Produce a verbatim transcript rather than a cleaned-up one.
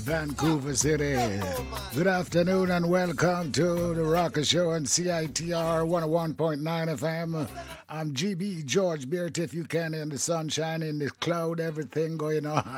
Vancouver City. Good afternoon and welcome to the Rocker Show on C I T R one oh one point nine F M. I'm G B George Beard. If you can, in the sunshine, in the cloud, everything going on.